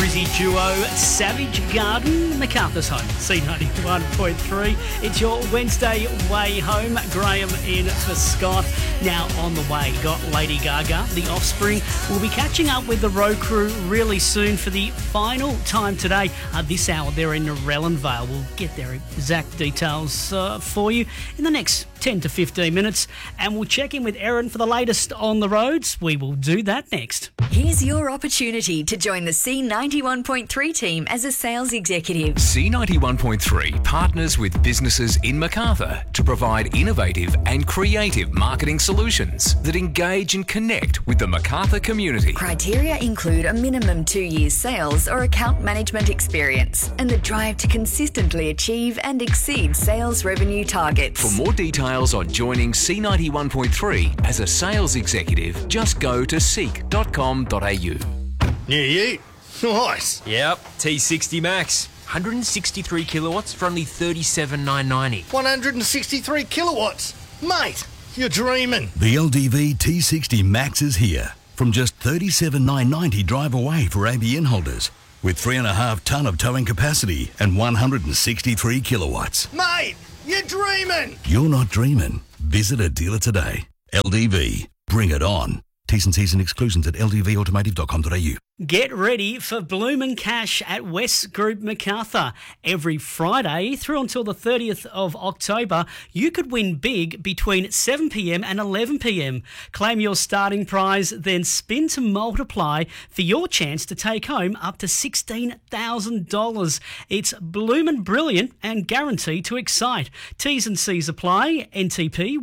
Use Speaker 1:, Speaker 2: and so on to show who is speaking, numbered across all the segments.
Speaker 1: Brizzy duo Savage Garden, Macarthur's home, C91.3. It's your Wednesday way home. Graham in for Scott. Now on the way, got Lady Gaga, The Offspring. We'll be catching up with the road crew really soon for the final time today. This hour, they're in Rellenvale. We'll get their exact details for you in the next 10 to 15 minutes. And we'll check in with Erin for the latest on the roads. We will do that next.
Speaker 2: Here's your opportunity to join the C91.3 team as a sales executive.
Speaker 3: C91.3 partners with businesses in Macarthur to provide innovative and creative marketing solutions that engage and connect with the Macarthur community.
Speaker 2: Criteria include a minimum 2 years sales or account management experience and the drive to consistently achieve and exceed sales revenue targets.
Speaker 3: For more details on joining C91.3 as a sales executive, just go to seek.com.au.
Speaker 4: Yeah, you. Nice.
Speaker 5: Yep, T60 Max. 163 kilowatts for only $37,990.
Speaker 4: 163 kilowatts. Mate, you're dreaming.
Speaker 6: The LDV T60 Max is here. From just $37,990 drive away for ABN holders. With 3.5 tonne of towing capacity and 163 kilowatts.
Speaker 4: Mate, you're dreaming.
Speaker 6: You're not dreaming. Visit a dealer today. LDV. Bring it on. T's and C's and exclusions at ldvautomotive.com.au.
Speaker 1: Get ready for Bloomin' Cash at West Group Macarthur. Every Friday through until the 30th of October, you could win big between 7pm and 11pm. Claim your starting prize, then spin to multiply for your chance to take home up to $16,000. It's bloomin' brilliant and guaranteed to excite. T's and C's apply. NTP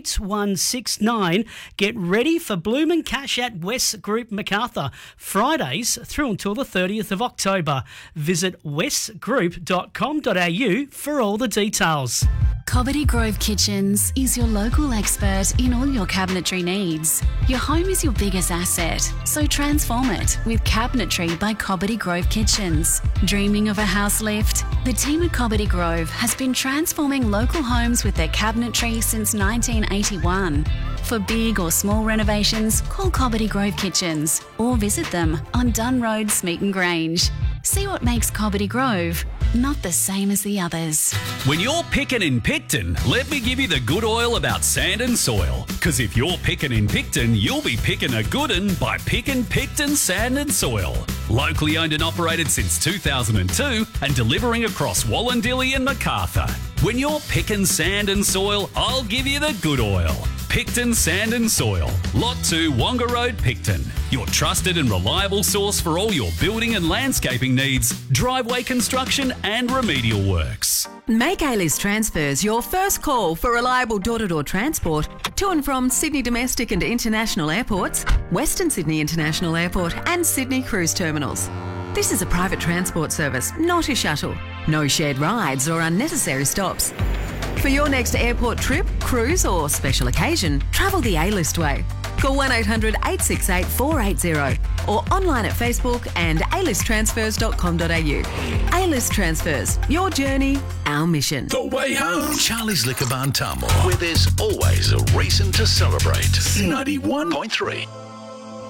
Speaker 1: 18169. Get ready for Bloomin' Cash at West Group Macarthur. Friday through until the 30th of October. Visit westgroup.com.au for all the details.
Speaker 7: Cobbitty Grove Kitchens is your local expert in all your cabinetry needs. Your home is your biggest asset, so transform it with Cabinetry by Cobbitty Grove Kitchens. Dreaming of a house lift? The team at Cobbitty Grove has been transforming local homes with their cabinetry since 1981. For big or small renovations, call Cobbitty Grove Kitchens or visit them on Dunn Road, Smeaton Grange. See what makes Cobbitty Grove not the same as the others.
Speaker 8: When you're picking in Picton, let me give you the good oil about sand and soil. Because if you're picking in Picton, you'll be picking a good un by picking Picton Sand and Soil. Locally owned and operated since 2002 and delivering across Wallandilly and Macarthur. When you're picking sand and soil, I'll give you the good oil. Picton Sand and Soil, Lot 2, Wonga Road, Picton. Your trusted and reliable source for all your building and landscaping needs, driveway construction and remedial works.
Speaker 9: Make A-List Transfers your first call for reliable door-to-door transport to and from Sydney domestic and international airports, Western Sydney International Airport and Sydney cruise terminals. This is a private transport service, not a shuttle. No shared rides or unnecessary stops. For your next airport trip, cruise or special occasion, travel the A-List way. Call 1800 868 480 or online at Facebook and alisttransfers.com.au. A-List Transfers, your journey, our mission.
Speaker 6: The way home. Charlie's Liquor Barn Tamworth, where there's always a reason to celebrate. 91.3.